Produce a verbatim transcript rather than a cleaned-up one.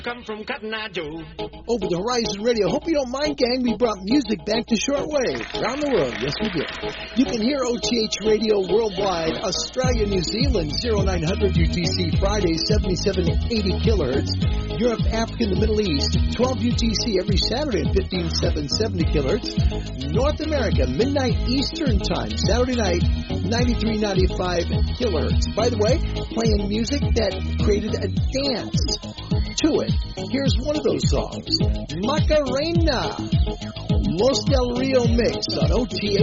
Come from Cotton Eye Joe. Over the Horizon Radio. Hope you don't mind, gang. We brought music back to shortwave. Around the world, yes we did. You can hear O T H Radio worldwide. Australia, New Zealand, oh nine hundred U T C Fridays, seventy-seven eighty kilohertz. Europe, Africa, and the Middle East, twelve U T C every Saturday at fifteen seven seventy kilohertz. North America, midnight Eastern Time, Saturday night, ninety-three ninety-five kilohertz. By the way, playing music that created a dance to it. Here's one of those songs, Macarena, Los Del Rio Mix on O T H.